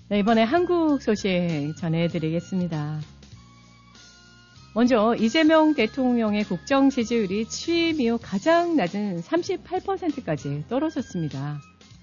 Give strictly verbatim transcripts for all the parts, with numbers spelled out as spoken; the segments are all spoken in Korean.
네, 이번에 한국 소식 전해드리겠습니다. 먼저 이재명 대통령의 국정 지지율이 취임 이후 가장 낮은 삼십팔 퍼센트까지 떨어졌습니다.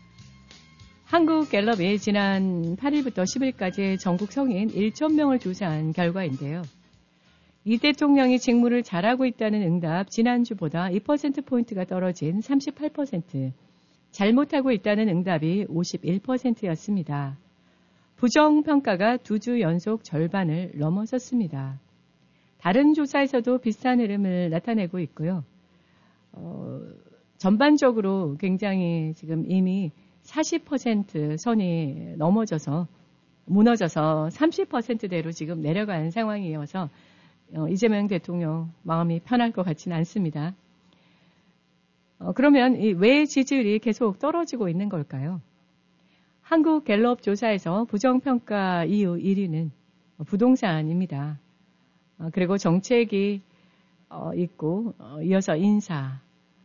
한국갤럽이 지난 팔 일부터 십 일까지 전국 성인 천 명을 조사한 결과인데요. 이 대통령이 직무를 잘하고 있다는 응답 지난주보다 이 퍼센트포인트가 떨어진 삼십팔 퍼센트, 잘못하고 있다는 응답이 오십일 퍼센트였습니다. 부정평가가 두 주 연속 절반을 넘어섰습니다. 다른 조사에서도 비슷한 흐름을 나타내고 있고요. 어, 전반적으로 굉장히 지금 이미 사십 퍼센트 선이 넘어져서 무너져서 삼십 퍼센트대로 지금 내려간 상황이어서 어, 이재명 대통령 마음이 편할 것 같지는 않습니다. 어, 그러면 이 왜 지지율이 계속 떨어지고 있는 걸까요? 한국갤럽 조사에서 부정평가 이후 일 위는 부동산입니다. 어, 그리고 정책이 어, 있고 어, 이어서 인사,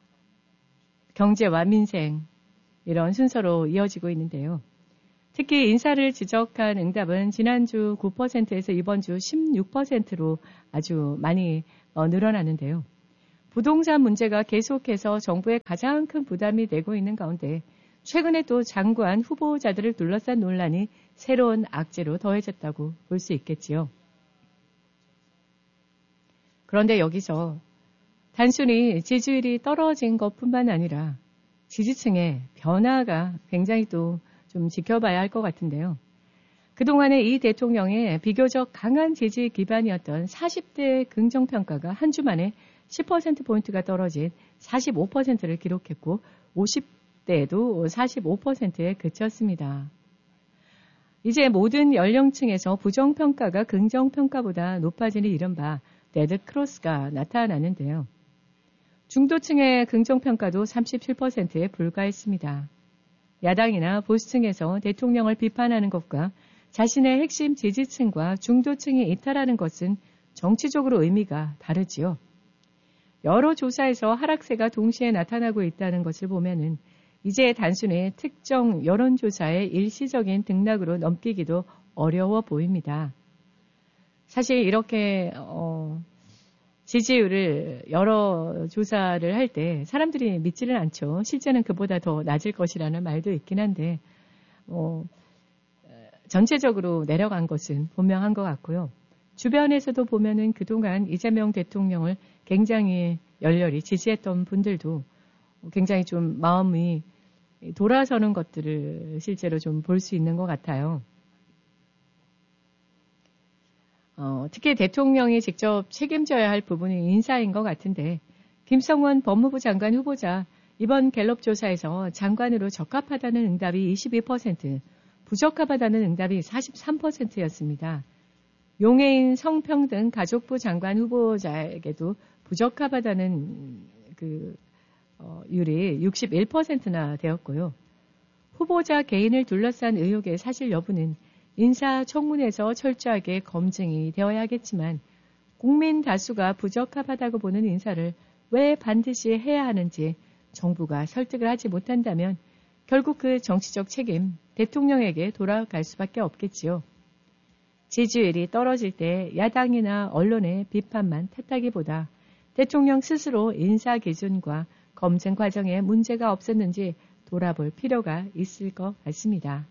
경제와 민생 이런 순서로 이어지고 있는데요. 특히 인사를 지적한 응답은 지난주 구 퍼센트에서 이번 주 십육 퍼센트로 아주 많이 어, 늘어나는데요. 부동산 문제가 계속해서 정부에 가장 큰 부담이 되고 있는 가운데 최근에 또 장관 후보자들을 둘러싼 논란이 새로운 악재로 더해졌다고 볼 수 있겠지요. 그런데 여기서 단순히 지지율이 떨어진 것뿐만 아니라 지지층의 변화가 굉장히 또 좀 지켜봐야 할 것 같은데요. 그동안에 이 대통령의 비교적 강한 지지 기반이었던 사십 대 긍정평가가 한 주 만에 십 퍼센트포인트가 떨어진 사십오 퍼센트를 기록했고 오십 대에도 사십오 퍼센트에 그쳤습니다. 이제 모든 연령층에서 부정평가가 긍정평가보다 높아지는 이른바 데드크로스가 나타나는데요. 중도층의 긍정평가도 삼십칠 퍼센트에 불과했습니다. 야당이나 보수층에서 대통령을 비판하는 것과 자신의 핵심 지지층과 중도층이 이탈하는 것은 정치적으로 의미가 다르지요. 여러 조사에서 하락세가 동시에 나타나고 있다는 것을 보면은 이제 단순히 특정 여론조사의 일시적인 등락으로 넘기기도 어려워 보입니다. 사실 이렇게 어, 지지율을 여러 조사를 할 때 사람들이 믿지는 않죠. 실제는 그보다 더 낮을 것이라는 말도 있긴 한데 어, 전체적으로 내려간 것은 분명한 것 같고요. 주변에서도 보면은 그동안 이재명 대통령을 굉장히 열렬히 지지했던 분들도 굉장히 좀 마음이 돌아서는 것들을 실제로 좀 볼 수 있는 것 같아요. 어, 특히 대통령이 직접 책임져야 할 부분이 인사인 것 같은데 김성원 법무부 장관 후보자 이번 갤럽 조사에서 장관으로 적합하다는 응답이 이십이 퍼센트, 부적합하다는 응답이 사십삼 퍼센트였습니다. 용해인 성평등 가족부 장관 후보자에게도 부적합하다는 그 어, 율이 육십일 퍼센트나 되었고요. 후보자 개인을 둘러싼 의혹의 사실 여부는 인사청문회에서 철저하게 검증이 되어야 하겠지만 국민 다수가 부적합하다고 보는 인사를 왜 반드시 해야 하는지 정부가 설득을 하지 못한다면 결국 그 정치적 책임 대통령에게 돌아갈 수밖에 없겠지요. 지지율이 떨어질 때 야당이나 언론의 비판만 탓하기보다 대통령 스스로 인사 기준과 검증 과정에 문제가 없었는지 돌아볼 필요가 있을 것 같습니다.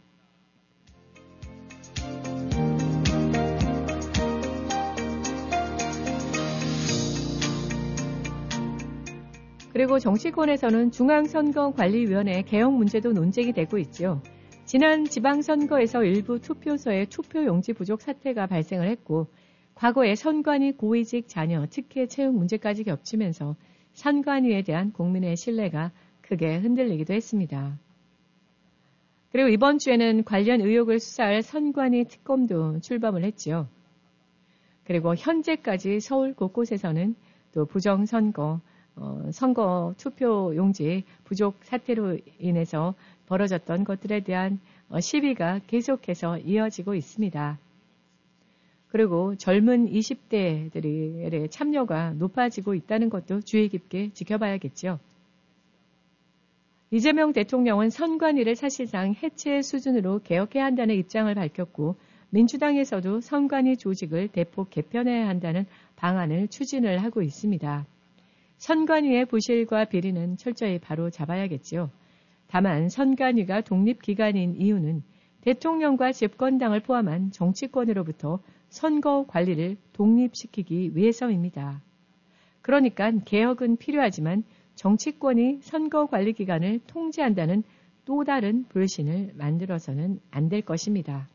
그리고 정치권에서는 중앙선거관리위원회 개혁 문제도 논쟁이 되고 있죠. 지난 지방선거에서 일부 투표소에 투표용지 부족 사태가 발생을 했고 과거에 선관위 고위직 자녀 특혜 채용 문제까지 겹치면서 선관위에 대한 국민의 신뢰가 크게 흔들리기도 했습니다. 그리고 이번 주에는 관련 의혹을 수사할 선관위 특검도 출범을 했지요. 그리고 현재까지 서울 곳곳에서는 또 부정선거, 어, 선거 투표용지 부족 사태로 인해서 벌어졌던 것들에 대한 어, 시위가 계속해서 이어지고 있습니다. 그리고 젊은 이십 대들의 참여가 높아지고 있다는 것도 주의 깊게 지켜봐야겠죠. 이재명 대통령은 선관위를 사실상 해체 수준으로 개혁해야 한다는 입장을 밝혔고 민주당에서도 선관위 조직을 대폭 개편해야 한다는 방안을 추진을 하고 있습니다. 선관위의 부실과 비리는 철저히 바로 잡아야겠죠. 다만 선관위가 독립기관인 이유는 대통령과 집권당을 포함한 정치권으로부터 선거 관리를 독립시키기 위해서입니다. 그러니까 개혁은 필요하지만 정치권이 선거 관리 기관을 통제한다는 또 다른 불신을 만들어서는 안 될 것입니다.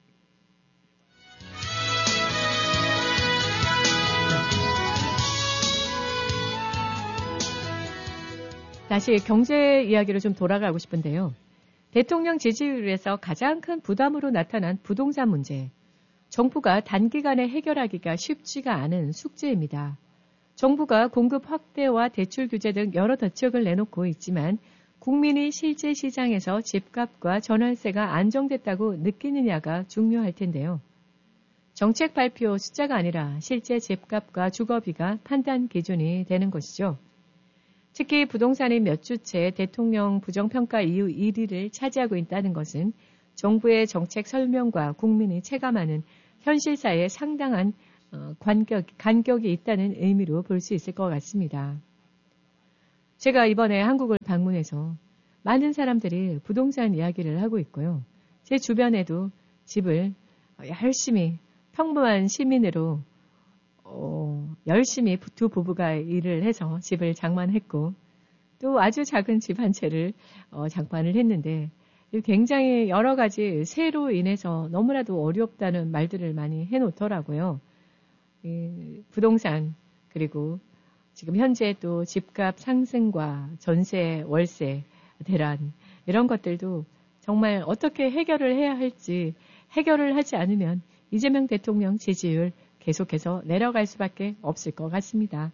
다시 경제 이야기로 좀 돌아가고 싶은데요. 대통령 지지율에서 가장 큰 부담으로 나타난 부동산 문제. 정부가 단기간에 해결하기가 쉽지가 않은 숙제입니다. 정부가 공급 확대와 대출 규제 등 여러 대책을 내놓고 있지만 국민이 실제 시장에서 집값과 전월세가 안정됐다고 느끼느냐가 중요할 텐데요. 정책 발표 숫자가 아니라 실제 집값과 주거비가 판단 기준이 되는 것이죠. 특히 부동산이 몇 주째 대통령 부정평가 이후 일 위를 차지하고 있다는 것은 정부의 정책 설명과 국민이 체감하는 현실사에 상당한 간격, 간격이 있다는 의미로 볼 수 있을 것 같습니다. 제가 이번에 한국을 방문해서 많은 사람들이 부동산 이야기를 하고 있고요. 제 주변에도 집을 열심히 평범한 시민으로 어, 열심히 두 부부가 일을 해서 집을 장만했고 또 아주 작은 집 한 채를 어, 장만을 했는데 굉장히 여러 가지 세로 인해서 너무나도 어렵다는 말들을 많이 해놓더라고요. 이 부동산 그리고 지금 현재 또 집값 상승과 전세, 월세, 대란 이런 것들도 정말 어떻게 해결을 해야 할지 해결을 하지 않으면 이재명 대통령 지지율 계속해서 내려갈 수밖에 없을 것 같습니다.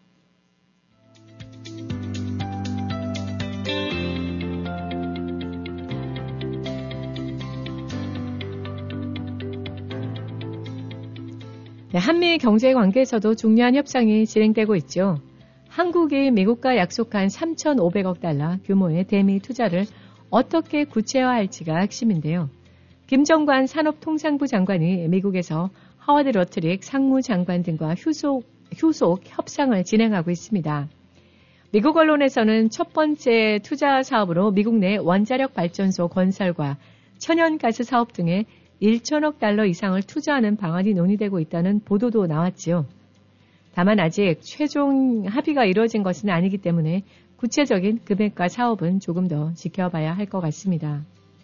네, 한미 경제 관계에서도 중요한 협상이 진행되고 있죠. 한국이 미국과 약속한 삼천오백억 달러 규모의 대미 투자를 어떻게 구체화할지가 핵심인데요. 김정관 산업통상부 장관이 미국에서 하워드 러트릭 상무장관 등과 휴속, 휴속 협상을 진행하고 있습니다. 미국 언론에서는 첫 번째 투자 사업으로 미국 내 원자력 발전소 건설과 천연가스 사업 등에 일천억 달러 이상을 투자하는 방안이 논의되고 있다는 보도도 나왔지요. 다만 아직 최종 합의가 이루어진 것은 아니기 때문에 구체적인 금액과 사업은 조금 더 지켜봐야 할 것 같습니다.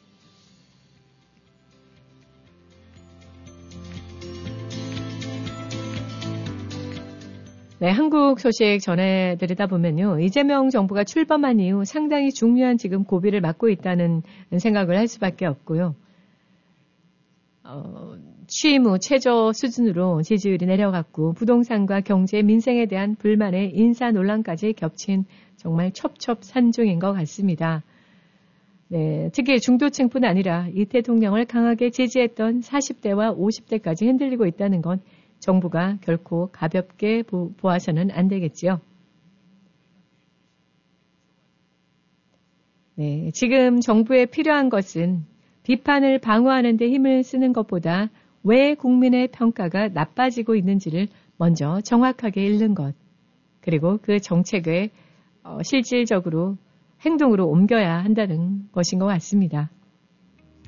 네, 한국 소식 전해드리다 보면요. 이재명 정부가 출범한 이후 상당히 중요한 지금 고비를 맞고 있다는 생각을 할 수밖에 없고요. 어, 취임 후 최저 수준으로 지지율이 내려갔고 부동산과 경제, 민생에 대한 불만의 인사 논란까지 겹친 정말 첩첩산중인 것 같습니다. 네, 특히 중도층뿐 아니라 이 대통령을 강하게 지지했던 사십 대와 오십 대까지 흔들리고 있다는 건 정부가 결코 가볍게 보, 보아서는 안 되겠지요. 네, 지금 정부에 필요한 것은 비판을 방어하는 데 힘을 쓰는 것보다 왜 국민의 평가가 나빠지고 있는지를 먼저 정확하게 읽는 것, 그리고 그 정책을 어, 실질적으로 행동으로 옮겨야 한다는 것인 것 같습니다.